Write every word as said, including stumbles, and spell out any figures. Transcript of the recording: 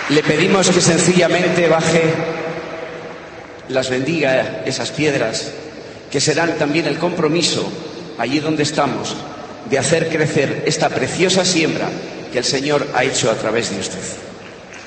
Le pedimos que sencillamente baje, las bendiga esas piedras, que serán también el compromiso, allí donde estamos, de hacer crecer esta preciosa siembra que el Señor ha hecho a través de usted.